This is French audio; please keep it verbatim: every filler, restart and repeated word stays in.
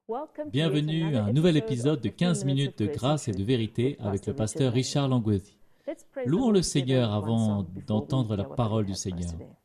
Bienvenue à un nouvel épisode de quinze minutes de grâce et de vérité avec le pasteur Richard Langouzi. Louons le Seigneur avant d'entendre la parole du Seigneur.